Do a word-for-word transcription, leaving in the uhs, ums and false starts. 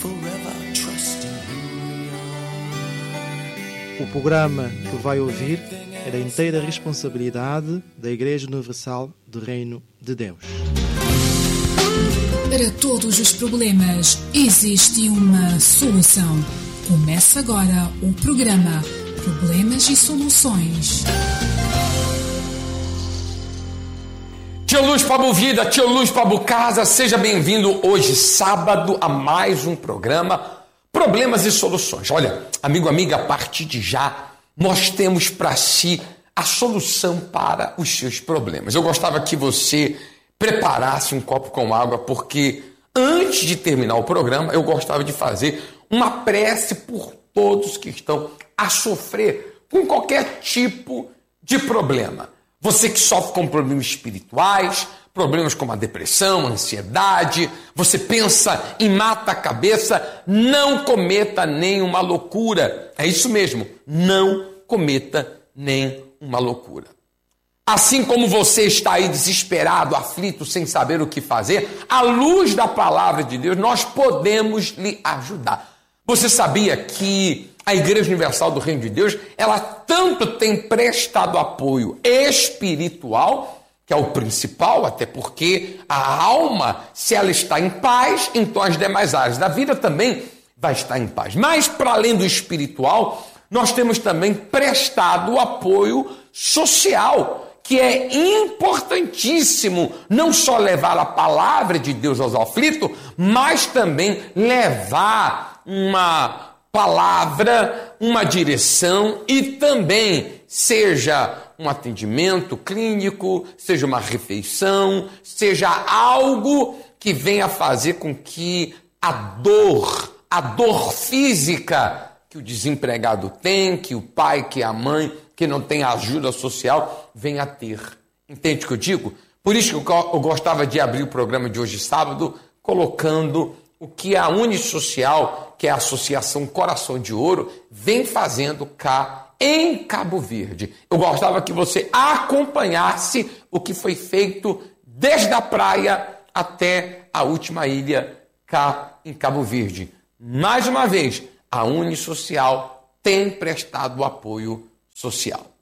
forever trusting who we are. O programa que vai ouvir é da inteira responsabilidade da Igreja Universal do Reino de Deus. Para todos os problemas existe uma solução. Começa agora o programa Problemas e Soluções. Tio Luz Pablo Vida, Tio Luz Pablo Casa, seja bem-vindo hoje, sábado, a mais um programa Problemas e Soluções. Olha, amigo, amiga, a partir de já, nós temos para si a solução para os seus problemas. Eu gostava que você preparasse um copo com água, porque antes de terminar o programa, eu gostava de fazer uma prece por todos que estão a sofrer com qualquer tipo de problema. Você que sofre com problemas espirituais, problemas como a depressão, a ansiedade, você pensa em mata a cabeça, não cometa nenhuma loucura. É isso mesmo, não cometa nenhuma loucura. Assim como você está aí desesperado, aflito, sem saber o que fazer, à luz da palavra de Deus, nós podemos lhe ajudar. Você sabia que a Igreja Universal do Reino de Deus, ela tanto tem prestado apoio espiritual, que é o principal, até porque a alma, se ela está em paz, então as demais áreas da vida também vai estar em paz. Mas, para além do espiritual, nós temos também prestado apoio social, que é importantíssimo não só levar a palavra de Deus aos aflitos, mas também levar uma palavra, uma direção e também seja um atendimento clínico, seja uma refeição, seja algo que venha fazer com que a dor, a dor física que o desempregado tem, que o pai, que a mãe, que não tem ajuda social, venha a ter. Entende o que eu digo? Por isso que eu gostava de abrir o programa de hoje, sábado, colocando o que a Unisocial, que é a Associação Coração de Ouro, vem fazendo cá em Cabo Verde. Eu gostava que você acompanhasse o que foi feito desde a praia até a última ilha cá em Cabo Verde. Mais uma vez, a Unisocial tem prestado apoio social.